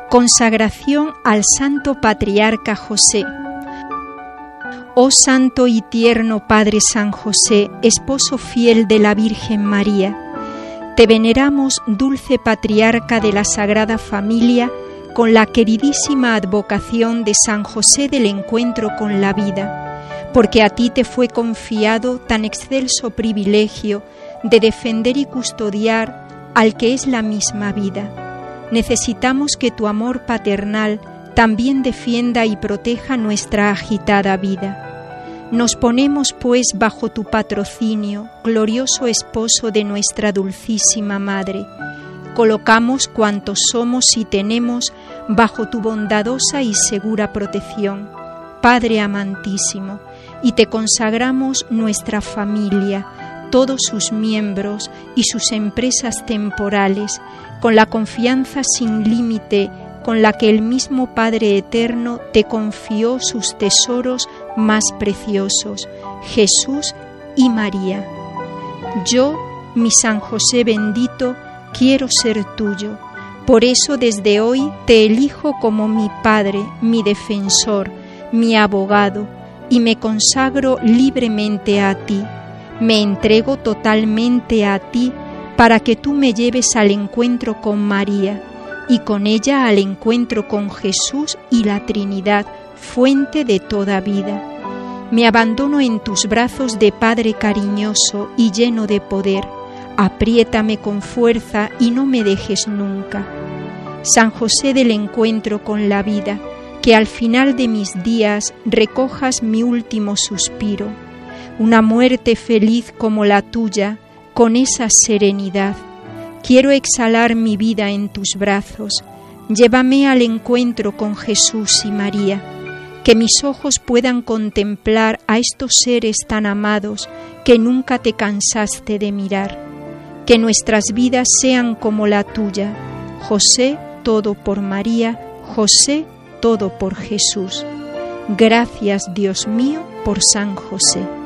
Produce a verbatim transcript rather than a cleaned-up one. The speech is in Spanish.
Consagración al Santo Patriarca José. Oh Santo y tierno Padre San José, esposo fiel de la Virgen María, te veneramos, dulce Patriarca de la Sagrada Familia, con la queridísima advocación de San José del encuentro con la vida, porque a ti te fue confiado tan excelso privilegio de defender y custodiar al que es la misma vida. Necesitamos que tu amor paternal también defienda y proteja nuestra agitada vida. Nos ponemos, pues, bajo tu patrocinio, glorioso esposo de nuestra dulcísima Madre. Colocamos cuantos somos y tenemos bajo tu bondadosa y segura protección, Padre amantísimo, y te consagramos nuestra familia, todos sus miembros y sus empresas temporales, con la confianza sin límite con la que el mismo Padre Eterno te confió sus tesoros más preciosos, Jesús y María. Yo, mi San José bendito, quiero ser tuyo. Por eso desde hoy te elijo como mi Padre, mi defensor, mi abogado, y me consagro libremente a ti. Me entrego totalmente a ti para que tú me lleves al encuentro con María y con ella al encuentro con Jesús y la Trinidad, fuente de toda vida. Me abandono en tus brazos de Padre cariñoso y lleno de poder. Apriétame con fuerza y no me dejes nunca. San José del encuentro con la vida, que al final de mis días recojas mi último suspiro, una muerte feliz como la tuya, con esa serenidad. Quiero exhalar mi vida en tus brazos. Llévame al encuentro con Jesús y María, que mis ojos puedan contemplar a estos seres tan amados que nunca te cansaste de mirar. Que nuestras vidas sean como la tuya. José, todo por María. José, todo por Jesús. Gracias, Dios mío, por San José.